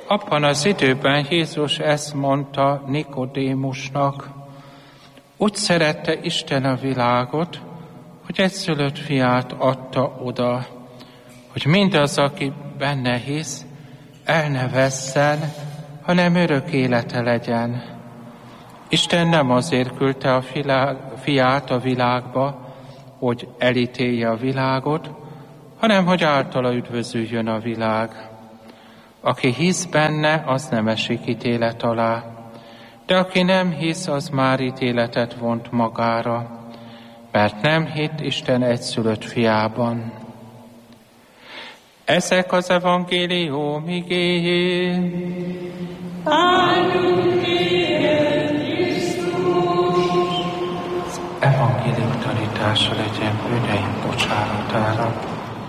Abban az időben Jézus ezt mondta Nikodémusnak: úgy szerette Isten a világot, hogy egyszülött fiát adta oda, hogy mindaz, aki benne hisz, el ne vesszen, hanem örök élete legyen. Isten nem azért küldte a fiát a világba, hogy elítélje a világot, hanem hogy általa üdvözüljön a világ. Aki hisz benne, az nem esik ítélet alá, de aki nem hisz, az már ítéletet vont magára, mert nem hitt Isten egyszülött fiában. Ezek az evangélium igéjé. Áldunk téged, Krisztus! Az evangélium tanítása legyen bűneim bocsánatára.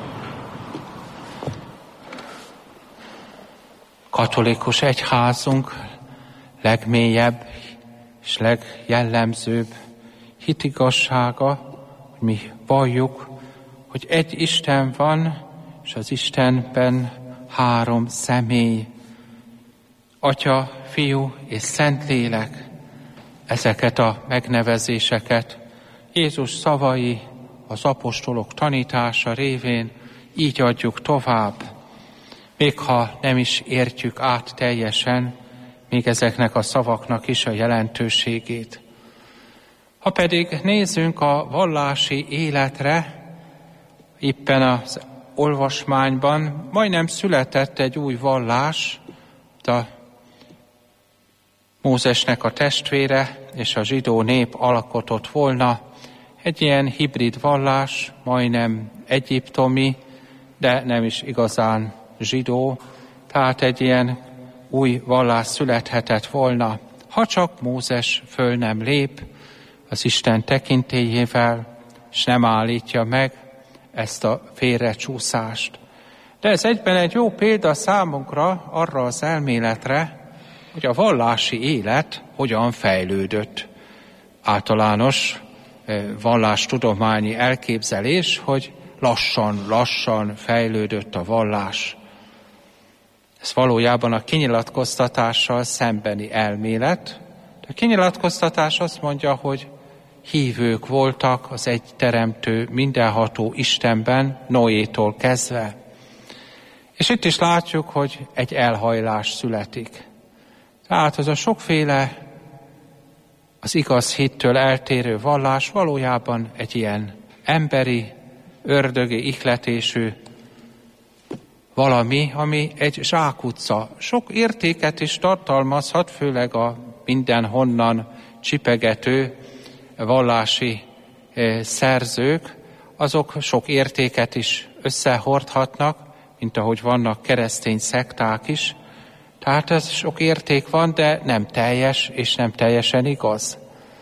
Katolikus egyházunk legmélyebb és legjellemzőbb hitigazsága, hogy mi valljuk, hogy egy Isten van, és az Istenben 3 személy, Atya, Fiú és Szentlélek. Ezeket a megnevezéseket Jézus szavai, az apostolok tanítása révén így adjuk tovább. Még ha nem is értjük át teljesen, még ezeknek a szavaknak is a jelentőségét. Ha pedig nézzünk a vallási életre, éppen az olvasmányban majdnem született egy új vallás, a Mózesnek a testvére és a zsidó nép alkotott volna egy ilyen hibrid vallás, majdnem egyiptomi, de nem is igazán zsidó, tehát egy ilyen új vallás születhetett volna, ha csak Mózes föl nem lép az Isten tekintélyével, és nem állítja meg ezt a félrecsúszást. De ez egyben egy jó példa számunkra arra az elméletre, hogy a vallási élet hogyan fejlődött. Általános vallástudományi elképzelés, hogy lassan fejlődött a vallás. Ez valójában a kinyilatkoztatással szembeni elmélet. A kinyilatkoztatás azt mondja, hogy hívők voltak az egyteremtő, mindenható Istenben, Noétól kezdve. És itt is látjuk, hogy egy elhajlás születik. Tehát az a sokféle, az igaz hittől eltérő vallás valójában egy ilyen emberi, ördögi ihletésű valami, ami egy zsákutca. Sok értéket is tartalmazhat, főleg a mindenhonnan csipegető vallási szerzők, azok sok értéket is összehordhatnak, mint ahogy vannak keresztény szekták is. Tehát ez sok érték van, de nem teljes és nem teljesen igaz.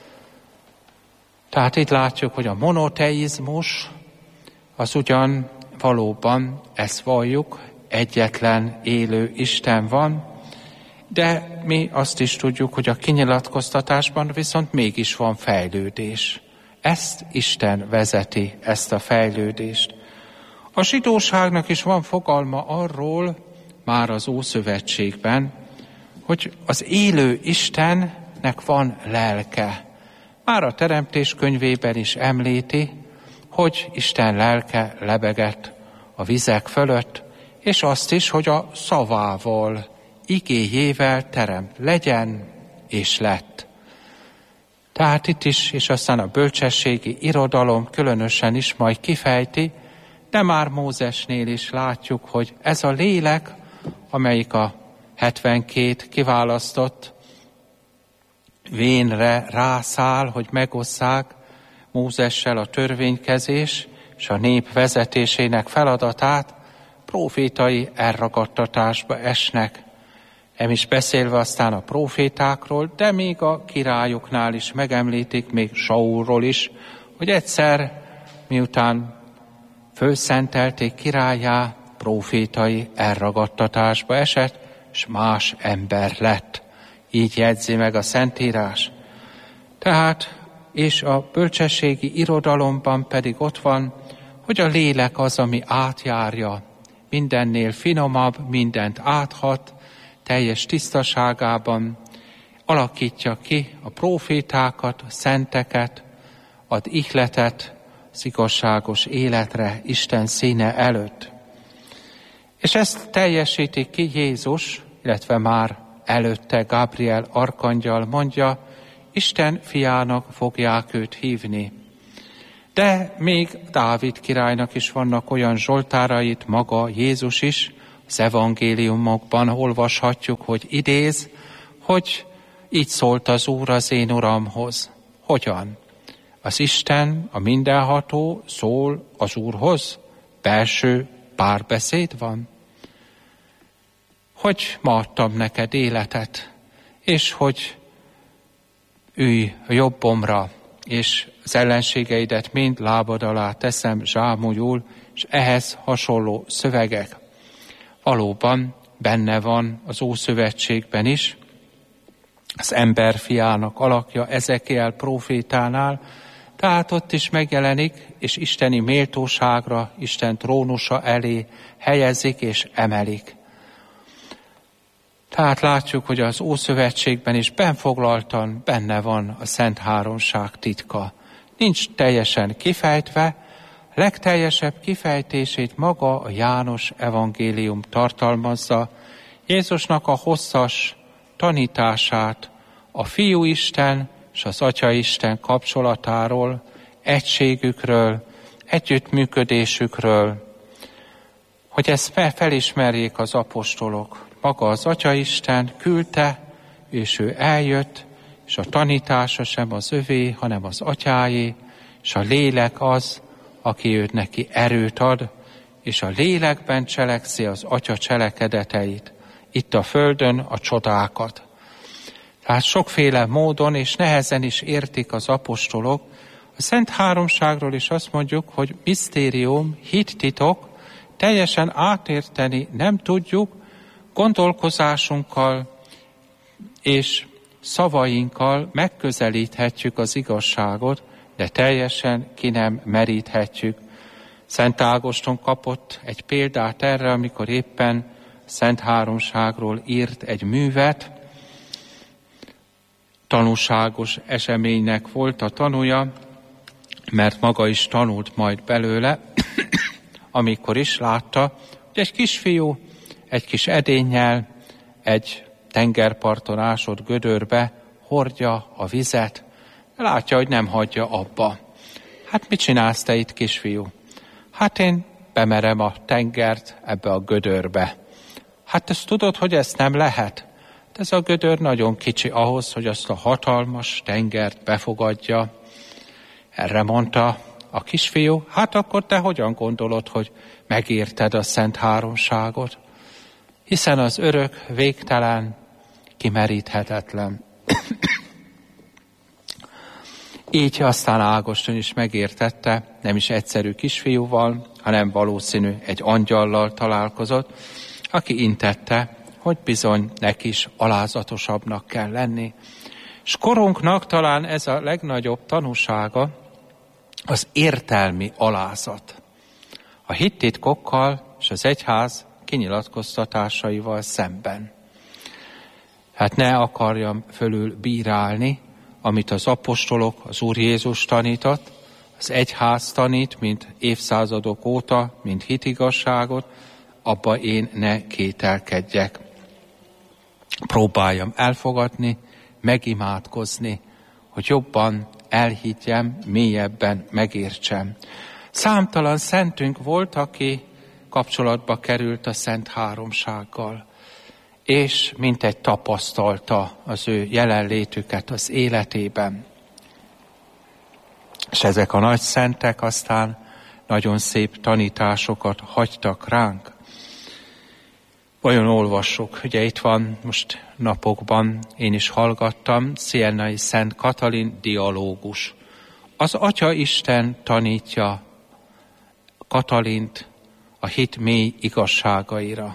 Tehát itt látjuk, hogy a monoteizmus az ugyan valóban, ezt valljuk, egyetlen élő Isten van, de mi azt is tudjuk, hogy a kinyilatkoztatásban viszont mégis van fejlődés. Ezt Isten vezeti, ezt a fejlődést. A zsidóságnak is van fogalma arról, már az Ószövetségben, hogy az élő Istennek van lelke. Már a Teremtés könyvében is említi, hogy Isten lelke lebegett a vizek fölött, és azt is, hogy a szavával, igéjével teremt, legyen és lett. Tehát itt is, és aztán a bölcsességi irodalom különösen is majd kifejti, de már Mózesnél is látjuk, hogy ez a lélek, amelyik a 72 kiválasztott vénre rászáll, hogy megosszák Mózessel a törvénykezés és a nép vezetésének feladatát, prófétai elragadtatásba esnek. Nem is beszélve aztán a prófétákról, de még a királyoknál is megemlítik, még Saulról is, hogy egyszer, miután fölszentelték királlyá, prófétai elragadtatásba esett, és más ember lett. Így jegyzi meg a Szentírás. Tehát, és a bölcsességi irodalomban pedig ott van, hogy a lélek az, ami átjárja, mindennél finomabb, mindent áthat, teljes tisztaságában alakítja ki a prófétákat, a szenteket, ad ihletet az igazságos életre Isten színe előtt. És ezt teljesíti ki Jézus, illetve már előtte Gabriel arkangyal mondja, Isten fiának fogják őt hívni. De még Dávid királynak is vannak olyan zsoltárait, maga Jézus is, az evangéliumokban olvashatjuk, hogy idéz, hogy így szólt az Úr az én Uramhoz. Hogyan? Az Isten, a mindenható szól az Úrhoz? Belső párbeszéd van? Hogy ma adtam neked életet, és hogy ülj a jobbomra, és az ellenségeidet mind lábad alá teszem zsámulyul, és ehhez hasonló szövegek. Valóban benne van az Ószövetségben is, az emberfiának alakja Ezekiel prófétánál, tehát ott is megjelenik, és isteni méltóságra, Isten trónusa elé helyezik és emelik. Tehát látjuk, hogy az Ószövetségben is benfoglaltan benne van a Szent Háromság titka. Nincs teljesen kifejtve, legteljesebb kifejtését maga a János evangélium tartalmazza, Jézusnak a hosszas tanítását a Fiú Isten és az Atya Isten kapcsolatáról, egységükről, együttműködésükről, hogy ezt felismerjék az apostolok. Maga az Atya Isten küldte, és ő eljött, és a tanítása sem az övé, hanem az Atyáé, és a lélek az, aki őt neki erőt ad, és a lélekben cselekszi az Atya cselekedeteit, itt a földön a csodákat. Tehát sokféle módon és nehezen is értik az apostolok. A Szent Háromságról is azt mondjuk, hogy misztérium, hittitok, teljesen átérteni nem tudjuk, gondolkozásunkkal és szavainkkal megközelíthetjük az igazságot, de teljesen ki nem meríthetjük. Szent Ágoston kapott egy példát erre, amikor éppen Szent Háromságról írt egy művet, tanúságos eseménynek volt a tanúja, mert maga is tanult majd belőle, amikor is látta, hogy egy kisfiú egy kis edénnyel egy tengerparton ásott gödörbe hordja a vizet, látja, hogy nem hagyja abba. Hát mit csinálsz te itt, kisfiú? Hát én bemerem a tengert ebbe a gödörbe. Hát ezt tudod, hogy ezt nem lehet? De ez a gödör nagyon kicsi ahhoz, hogy azt a hatalmas tengert befogadja. Erre mondta a kisfiú, hát akkor te hogyan gondolod, hogy megérted a Szent Háromságot? Hiszen az örök, végtelen, kimeríthetetlen. Így aztán Ágoston is megértette, nem is egyszerű kisfiúval, hanem valószínű egy angyallal találkozott, aki intette, hogy bizony neki is alázatosabbnak kell lenni. És korunknak talán ez a legnagyobb tanúsága az értelmi alázat. A hittitkokkal és az egyház kinyilatkoztatásaival szemben. Hát ne akarjam fölül bírálni, amit az apostolok, az Úr Jézus tanított, az egyház tanít, mint évszázadok óta, mint hitigazságot, abba én ne kételkedjek. Próbáljam elfogadni, megimádkozni, hogy jobban elhiggyem, mélyebben megértsem. Számtalan szentünk volt, aki kapcsolatba került a Szent Háromsággal, és mintegy tapasztalta az ő jelenlétüket az életében. És ezek a nagy szentek aztán nagyon szép tanításokat hagytak ránk. Vajon olvassuk, ugye itt van most napokban, én is hallgattam, Siennai Szent Katalin dialógus. Az Atya Isten tanítja Katalint a hit mély igazságaira.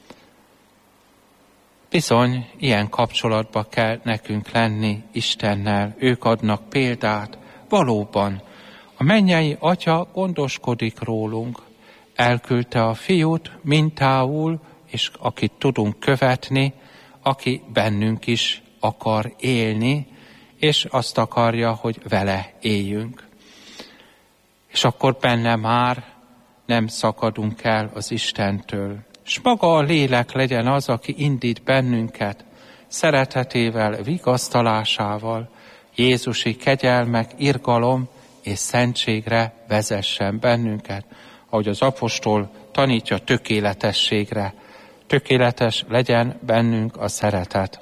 Bizony, ilyen kapcsolatba kell nekünk lenni Istennel, ők adnak példát. Valóban, a mennyei Atya gondoskodik rólunk, elküldte a Fiút mintául, és akit tudunk követni, aki bennünk is akar élni, és azt akarja, hogy vele éljünk. És akkor benne már nem szakadunk el az Istentől. És maga a lélek legyen az, aki indít bennünket szeretetével, vigasztalásával, Jézusi kegyelmek, irgalom és szentségre vezessen bennünket, ahogy az apostol tanítja tökéletességre. Tökéletes legyen bennünk a szeretet,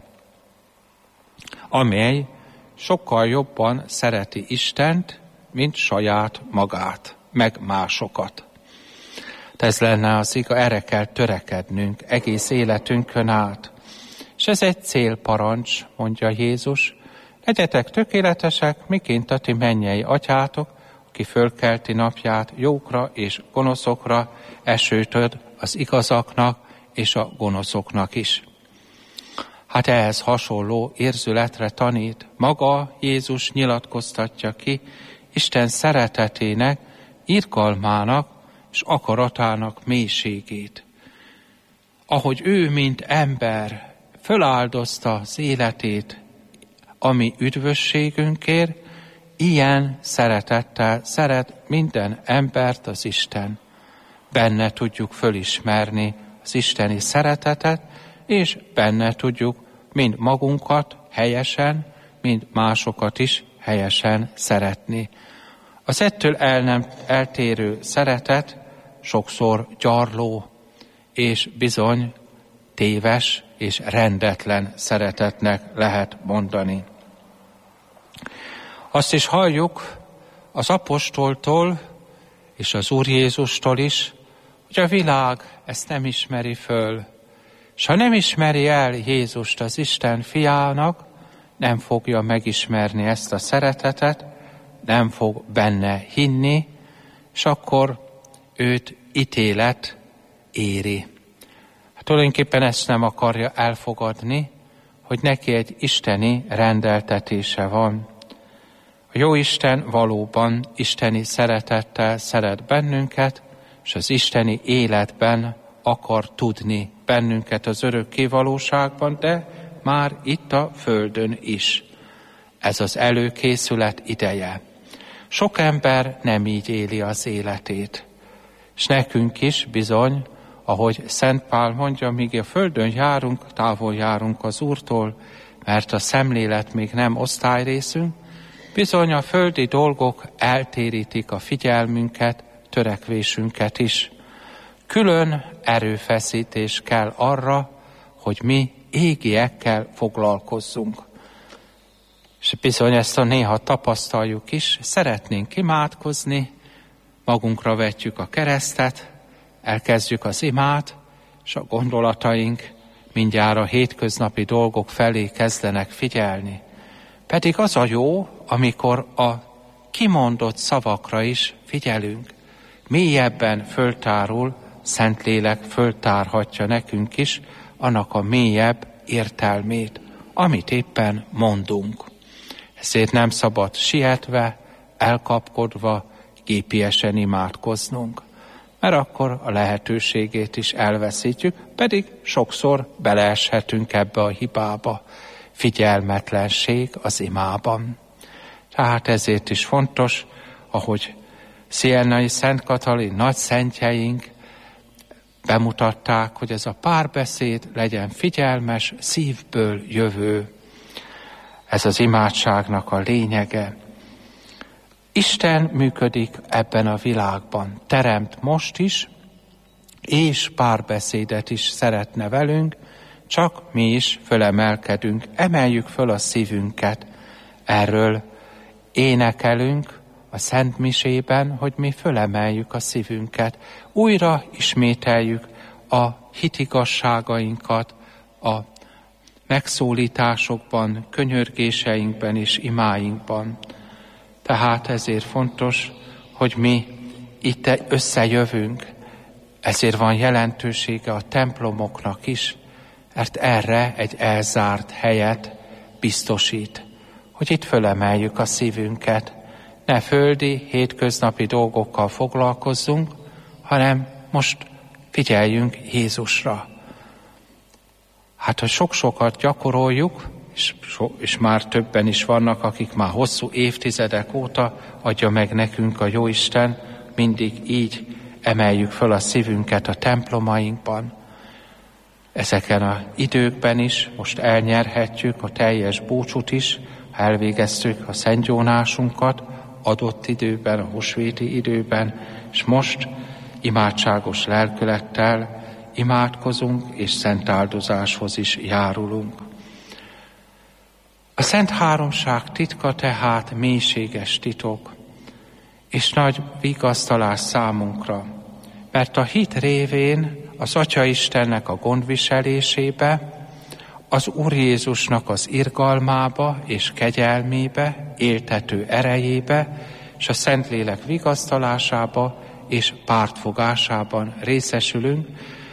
amely sokkal jobban szereti Istent, mint saját magát, meg másokat. Ez lenne az igaz, erre kell törekednünk egész életünkön át. És ez egy célparancs, mondja Jézus. Legyetek tökéletesek, miként a ti mennyei atyátok, aki fölkelti napját jókra és gonoszokra, esőt ad az igazaknak és a gonoszoknak is. Hát ehhez hasonló érzületre tanít. Maga Jézus nyilatkoztatja ki Isten szeretetének, irgalmának és akaratának mélységét. Ahogy ő, mint ember, föláldozta az életét a mi üdvösségünkért, ilyen szeretettel szeret minden embert az Isten. Benne tudjuk fölismerni az isteni szeretetet, és benne tudjuk mind magunkat helyesen, mind másokat is helyesen szeretni. Az ettől eltérő szeretet sokszor gyarló, és bizony téves és rendetlen szeretetnek lehet mondani. Azt is halljuk az apostoltól és az Úr Jézustól is, hogy a világ ezt nem ismeri föl. És ha nem ismeri el Jézust az Isten fiának, nem fogja megismerni ezt a szeretetet, nem fog benne hinni, és akkor őt ítélet éri. Hát tulajdonképpen ezt nem akarja elfogadni, hogy neki egy isteni rendeltetése van. A jó Isten valóban isteni szeretettel szeret bennünket, és az isteni életben akar tudni bennünket az örökké valóságban, de már itt a földön is. Ez az előkészület ideje. Sok ember nem így éli az életét. És nekünk is bizony, ahogy Szent Pál mondja, míg a földön járunk, távol járunk az Úrtól, mert a szemlélet még nem osztályrészünk, bizony a földi dolgok eltérítik a figyelmünket, törekvésünket is. Külön erőfeszítés kell arra, hogy mi égiekkel foglalkozzunk. És bizony ezt a néha tapasztaljuk is, szeretnénk imádkozni, magunkra vetjük a keresztet, elkezdjük az imát, és a gondolataink mindjárt a hétköznapi dolgok felé kezdenek figyelni. Pedig az a jó, amikor a kimondott szavakra is figyelünk. Mélyebben föltárul, Szentlélek föltárhatja nekünk is annak a mélyebb értelmét, amit éppen mondunk. Ezért nem szabad sietve, elkapkodva, gépiesen imádkoznunk, mert akkor a lehetőségét is elveszítjük, pedig sokszor beleeshetünk ebbe a hibába, figyelmetlenség az imában. Tehát ezért is fontos, ahogy Siennai Szent Katalin nagyszentjeink bemutatták, hogy ez a párbeszéd legyen figyelmes, szívből jövő. Ez az imádságnak a lényege. Isten működik ebben a világban, teremt most is, és párbeszédet is szeretne velünk, csak mi is fölemelkedünk, emeljük föl a szívünket. Erről énekelünk a Szent Misében, hogy mi fölemeljük a szívünket. Újra ismételjük a hitigasságainkat a megszólításokban, könyörgéseinkben és imáinkban. Tehát ezért fontos, hogy mi itt összejövünk. Ezért van jelentősége a templomoknak is, mert erre egy elzárt helyet biztosít, hogy itt fölemeljük a szívünket. Ne földi, hétköznapi dolgokkal foglalkozzunk, hanem most figyeljünk Jézusra. Hát, ha sok-sokat gyakoroljuk, és már többen is vannak, akik már hosszú évtizedek óta adja meg nekünk a Jóisten, mindig így emeljük föl a szívünket a templomainkban. Ezeken az időkben is most elnyerhetjük a teljes búcsút is, ha elvégeztük a szentgyónásunkat adott időben, a húsvéti időben, és most imádságos lelkülettel imádkozunk, és szent áldozáshoz is járulunk. A Szent Háromság titka tehát mélységes titok, és nagy vigasztalás számunkra, mert a hit révén az Atya Istennek a gondviselésébe, az Úr Jézusnak az irgalmába és kegyelmébe, éltető erejébe, és a Szentlélek vigasztalásába és pártfogásában részesülünk,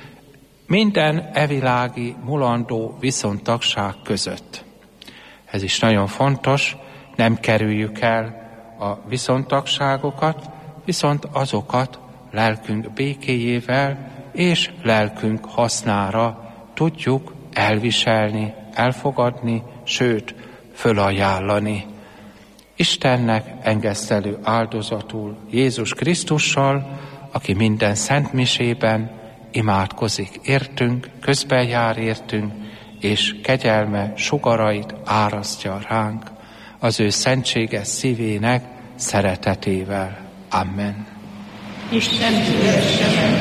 minden evilági mulandó viszontagság között. Ez is nagyon fontos, nem kerüljük el a viszontagságokat, viszont azokat lelkünk békéjével és lelkünk hasznára tudjuk elviselni, elfogadni, sőt, fölajánlani. Istennek engesztelő áldozatul Jézus Krisztussal, aki minden szentmisében imádkozik értünk, közben jár értünk, és kegyelme sugarait árasztja ránk az ő szentséges szívének szeretetével. Amen. Isten szívesen.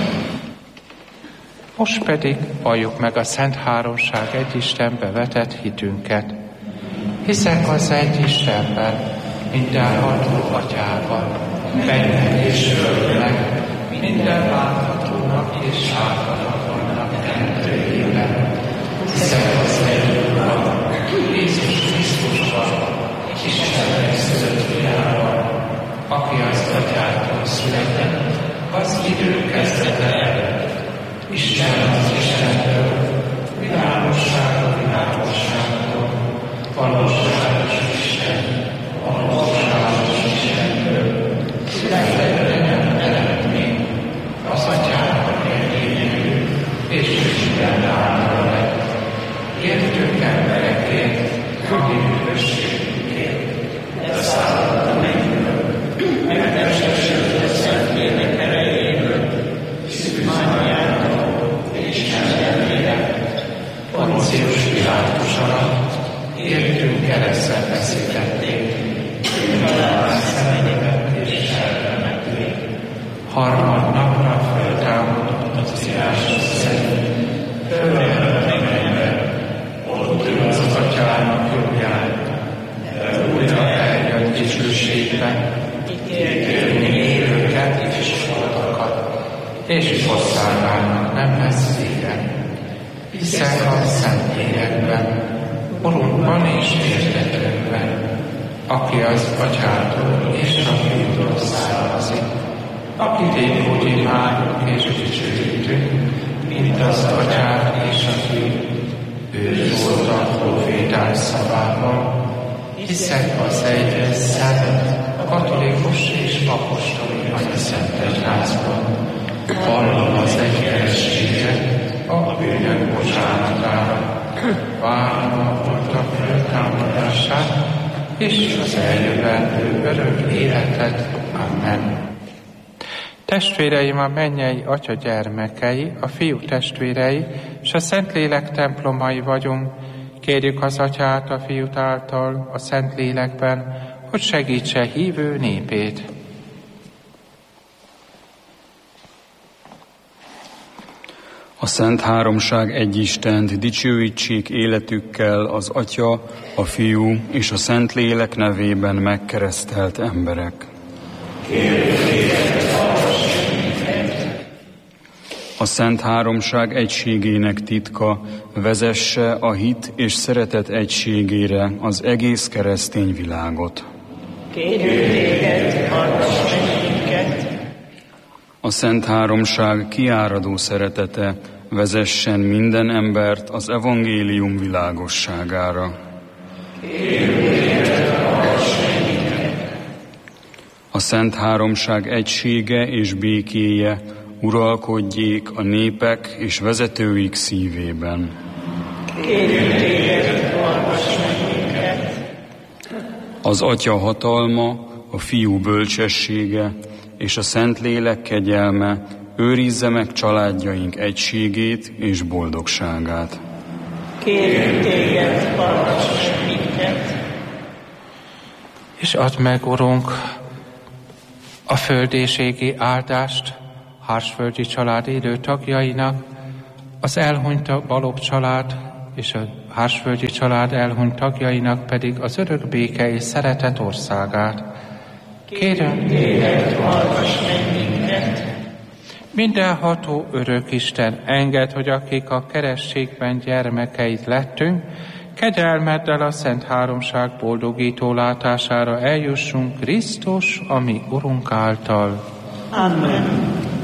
Most pedig valljuk meg a Szent Háromság egy Istenbe vetett hitünket. Hiszek az egy Istenben, mindenható Atyában, mennek és földnek, minden láthatónak és láthatatlannak teremtőjében. Hiszek az egy Urat, Jézus Krisztusban, Isten szülött fiával, aki az Atyától született, az idő kezdete előtt. Isten az Istentől, világosság a világosságtól, valóságos Isten, valóságos Istentől, született eredmény, az Atyának érvényű, és Isten által lett. Értünk emberekért, a mi üdvösségünkért, de szállott a mennyből, megtestesült a Szentlélek erejéből, szűzmányától és Istenelmére, Poncius Pilátus alatt, értünk keresztre feszítették, bűnvalás személyeket és eltemették. Harmadnapra föltámadott az írásos szerint, följelent a mennybe, ott ül az Atyának jobbján, de újra eljött dicsőségbe, ítélni élőket és holtakat, és országának nem lesz vége. Hiszek a Szentlélekben, Urunkban és Értetőnkben, aki az Atyától és a Fiútól származik, akit épp imádunk és dicsőítünk, mint az Atyát és a Fiút. Ő szólt a proféták szavával. Hiszek az egyes szent, katolikus és apostoli anyaszent egyházban. Vallom az egyességet, a bűnök bocsánatára, várom a holtak föltámadását, és az eljövendő örök életet. Amen. Testvéreim, a mennyei Atya gyermekei, a Fiú testvérei, és a Szentlélek templomai vagyunk. Kérjük az Atyát a Fiút által, a Szentlélekben, hogy segítse hívő népét. A Szent Háromság egy Istent dicsőítsék életükkel az Atya, a Fiú és a Szentlélek nevében megkeresztelt emberek. A Szent Háromság egységének titka vezesse a hit és szeretet egységére az egész keresztény világot. Kérjük téged, hallgass meg minket. A Szent Háromság kiáradó szeretete vezessen minden embert az evangélium világosságára. A Szent Háromság egysége és békéje uralkodjék a népek és vezetőik szívében. Kérünk téged, hallgass meg minket. Az Atya hatalma, a Fiú bölcsessége és a Szentlélek kegyelme őrizze meg családjaink egységét és boldogságát. Kérünk téged, hallgass meg minket. És add meg, Urunk, a földi és égi áldást Hársföldi család élő tagjainak, az elhunyt Balogh család és a Hársföldi család elhunyt tagjainak pedig az örök béke és szeretet országát. Kérünk téged, hallgass meg minket. Mindenható örök Isten, engedd, hogy akik a keresztségben gyermekeid lettünk, kegyelmeddel a Szent Háromság boldogító látására eljussunk Krisztus, ami Urunk által. Amen.